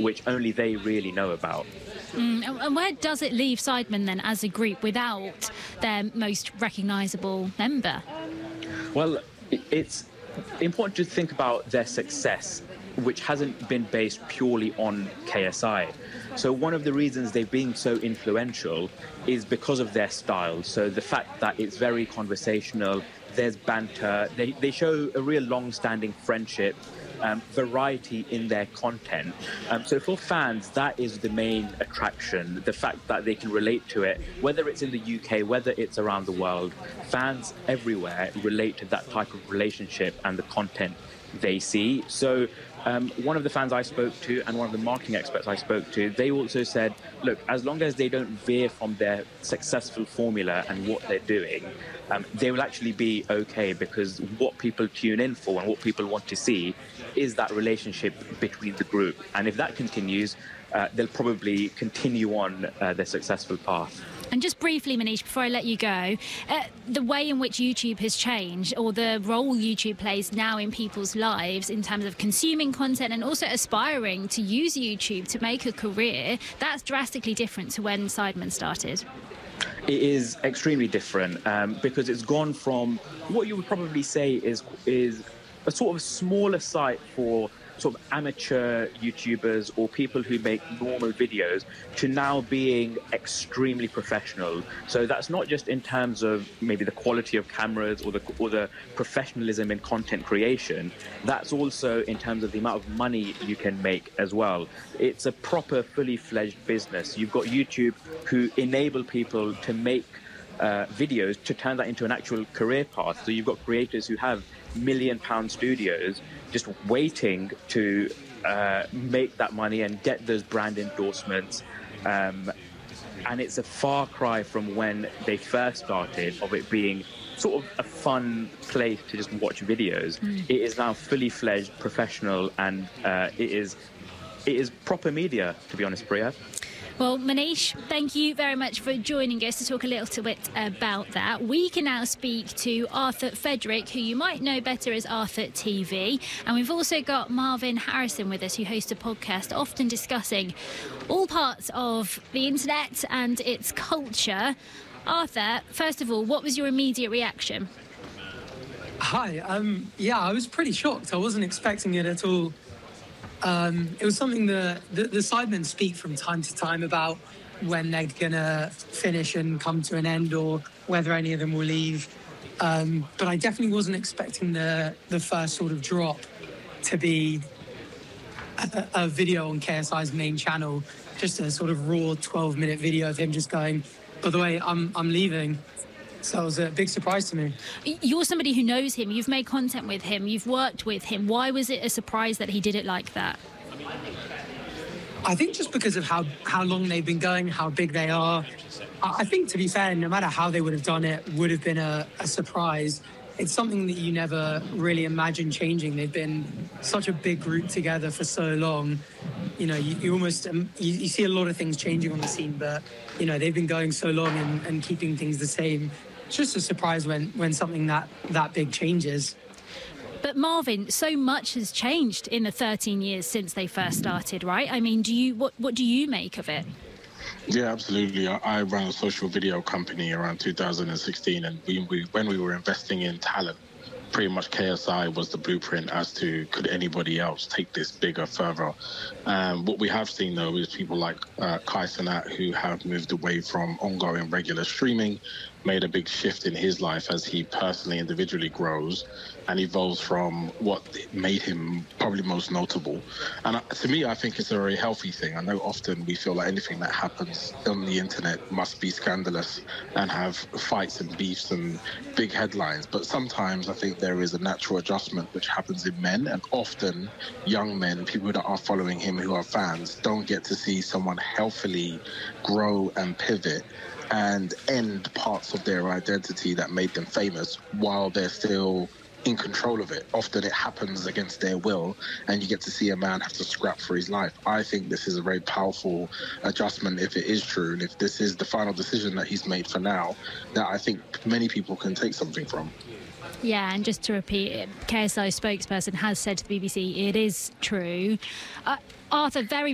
which only they really know about. And where does it leave Sidemen then as a group without their most recognisable member? Well, it's important to think about their success, which hasn't been based purely on KSI. So one of the reasons they've been so influential is because of their style. So the fact that it's very conversational, there's banter, they show a real long-standing friendship, variety in their content. So for fans, that is the main attraction, the fact that they can relate to it, whether it's in the UK, whether it's around the world. Fans everywhere relate to that type of relationship and the content they see. So one of the fans I spoke to and one of the marketing experts I spoke to, they also said, look, as long as they don't veer from their successful formula and what they're doing, they will actually be okay, because what people tune in for and what people want to see is that relationship between the group. And if that continues, they'll probably continue on their successful path. And just briefly, Manish, before I let you go, the way in which YouTube has changed, or the role YouTube plays now in people's lives in terms of consuming content and also aspiring to use YouTube to make a career, that's drastically different to when Sidemen started. It is extremely different because it's gone from what you would probably say is a sort of smaller site for sort of amateur YouTubers or people who make normal videos to now being extremely professional. So that's not just in terms of maybe the quality of cameras or the professionalism in content creation. That's also in terms of the amount of money you can make as well. It's a proper, fully fledged business. You've got YouTube who enable people to make videos to turn that into an actual career path. So you've got creators who have £1 million studios just waiting to make that money and get those brand endorsements. And it's a far cry from when they first started, of it being sort of a fun place to just watch videos. It is now fully fledged, professional, and it is proper media, to be honest, Priya. Well, Manish, thank you very much for joining us to talk a little bit about that. We can now speak to Arthur Frederick, who you might know better as Arthur TV. And we've also got Marvin Harrison with us, who hosts a podcast often discussing all parts of the internet and its culture. Arthur, first of all, what was your immediate reaction? Hi. I was pretty shocked. I wasn't expecting it at all. It was something the Sidemen speak from time to time about when they're going to finish and come to an end, or whether any of them will leave. But I definitely wasn't expecting the first sort of drop to be a video on KSI's main channel, just a sort of raw 12-minute video of him just going, by the way, I'm leaving. So it was a big surprise to me. You're somebody who knows him. You've made content with him. You've worked with him. Why was it a surprise that he did it like that? I think just because of how long they've been going, how big they are. I think, to be fair, no matter how they would have done it, would have been a surprise. It's something that you never really imagine changing. They've been such a big group together for so long. You know, you almost you see a lot of things changing on the scene, but you know, they've been going so long and keeping things the same. It's just a surprise when something that big changes. But Marvin, so much has changed in the 13 years since they first started, right? I mean, what do you make of it? Yeah, absolutely. I ran a social video company around 2016, and when we were investing in talent, pretty much KSI was the blueprint as to could anybody else take this bigger, further. What we have seen, though, is people like Kai Cenat, who have moved away from ongoing regular streaming, made a big shift in his life as he personally, individually grows and evolves from what made him probably most notable. And to me, I think it's a very healthy thing. I know often we feel like anything that happens on the internet must be scandalous and have fights and beefs and big headlines. But sometimes I think there is a natural adjustment which happens in men, and often young men, people that are following him who are fans, don't get to see someone healthily grow and pivot and end parts of their identity that made them famous while they're still in control of it. Often it happens against their will, and you get to see a man have to scrap for his life. I think this is a very powerful adjustment if it is true, and if this is the final decision that he's made for now, that I think many people can take something from. Yeah, and just to repeat, KSI spokesperson has said to the BBC it is true. Arthur, very